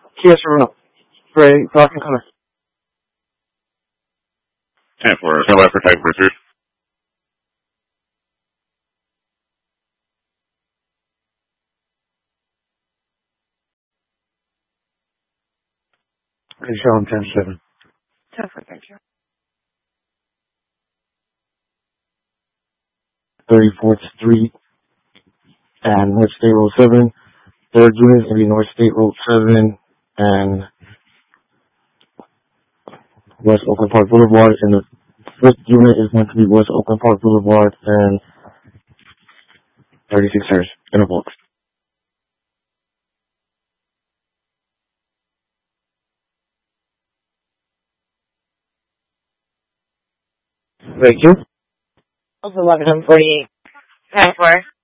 Kia Sorento. Gray, black in color. 10 for standby for type pursuit. Good show on 10-7. 10 for, thank you. 34th Street and North State Road 7. Third unit is going to be North State Road 7 and West Oakland Park Boulevard, and the fifth unit is going to be West Oakland Park Boulevard and 36 Harris in a box. Thank you. Also 1148. 10 for.